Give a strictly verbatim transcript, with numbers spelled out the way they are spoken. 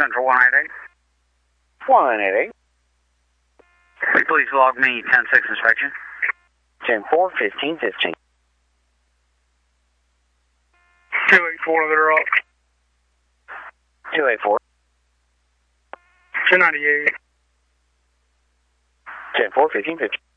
Central one eight eight. one eight eight. Please log me ten six inspection. ten four, fifteen fifteen. two eight four, let her up. two eight four. two ninety-eight. ten four, fifteen fifteen.